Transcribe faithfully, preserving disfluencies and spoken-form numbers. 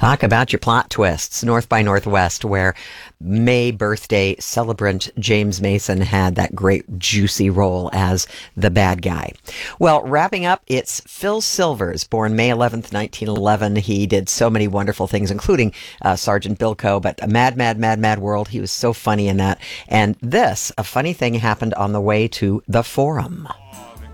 Talk about your plot twists. North by Northwest, where May birthday celebrant James Mason had that great juicy role as the bad guy. Well, wrapping up, it's Phil Silvers, born May eleventh, nineteen eleven. He did so many wonderful things, including uh, Sergeant Bilko, but a Mad, Mad, Mad, Mad World. He was so funny in that. And this, a funny thing happened on the way to the Forum.